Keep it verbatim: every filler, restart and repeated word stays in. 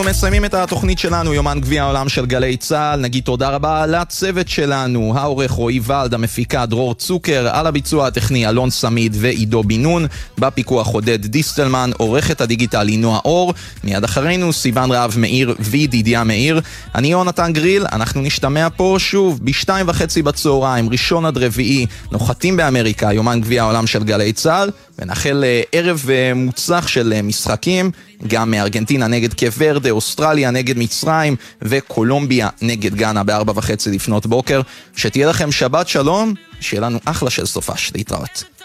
מסיימים את התוכנית שלנו, יומן גביע העולם של גלי צהל. נגיד תודה רבה לצוות שלנו, העורך רועי ולד, המפיקה דרור צוקר, על הביצוע הטכני אלון סמיד ועידו בינון, בפיקוח עודד דיסטלמן, עורכת הדיגיטלי נועה אור, מיד אחרינו סיוון רהב מאיר וידידיה מאיר. אני יונתן גריל, אנחנו נשתמע פה שוב בשתיים וחצי בצהריים, ראשון עד רביעי, נוחתים באמריקה, יומן גביע העולם של גלי צהל, ונחל ערב מוצלח של משחקים, גם מארגנטינה נגד קייפ ורדה, אוסטרליה נגד מצרים, וקולומביה נגד גאנה בארבע וחצי לפנות בוקר. שתהיה לכם שבת שלום, שיהיה לנו אחלה של סופש. להתראות.